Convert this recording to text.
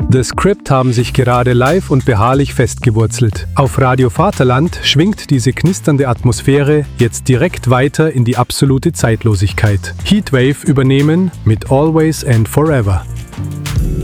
The Script haben sich gerade live und beharrlich festgewurzelt. Auf Radio Vaterland schwingt diese knisternde Atmosphäre jetzt direkt weiter in die absolute Zeitlosigkeit. Heatwave übernehmen mit Always and Forever.